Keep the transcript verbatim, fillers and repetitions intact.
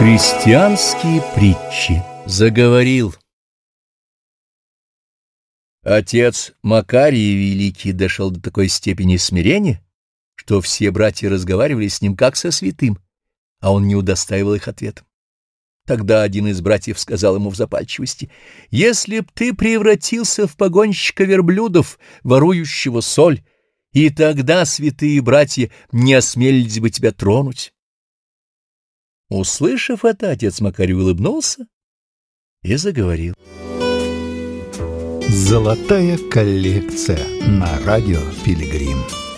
Христианские притчи. Заговорил. Отец Макарий Великий дошел до такой степени смирения, что все братья разговаривали с ним как со святым, а он не удостаивал их ответом. Тогда один из братьев сказал ему в запальчивости: «Если б ты превратился в погонщика верблюдов, ворующего соль, и тогда святые братья не осмелились бы тебя тронуть». Услышав это, отец Макарий улыбнулся и заговорил. Золотая коллекция на радио Пилигрим.